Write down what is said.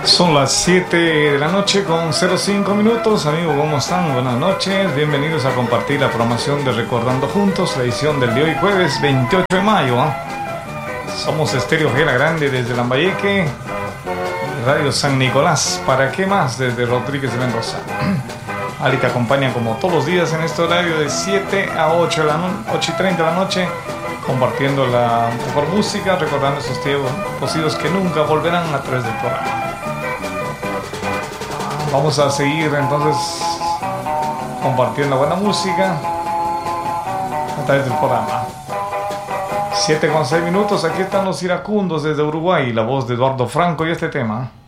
Son las 7 de la noche con 05 minutos. Amigos, ¿cómo están? Buenas noches. Bienvenidos a compartir la programación de Recordando Juntos, la edición del de hoy, jueves 28 de mayo. Somos Estéreo Gela Grande desde Lambayeque, Radio San Nicolás. ¿Para qué más? Desde Rodríguez de Mendoza. Ali te acompaña como todos los días en este horario de 7 a 8 y 30 de la noche, compartiendo la mejor música, recordando esos tiempos posibles que nunca volverán a través del programa. Vamos a seguir entonces compartiendo buena música a través del programa. 7 con 6 minutos, aquí están los iracundos desde Uruguay, la voz de Eduardo Franco y este tema.